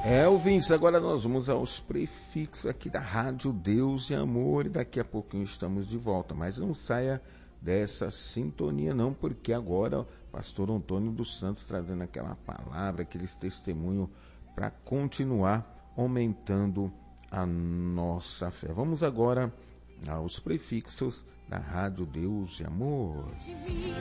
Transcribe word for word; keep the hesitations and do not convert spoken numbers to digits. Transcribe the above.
É, ouvintes, agora nós vamos aos prefixos aqui da Rádio Deus e Amor, e daqui a pouquinho estamos de volta, mas não saia dessa sintonia não, porque agora o pastor Antônio dos Santos trazendo aquela palavra, aqueles testemunhos para continuar aumentando a nossa fé. Vamos agora aos prefixos da Rádio Deus e Amor.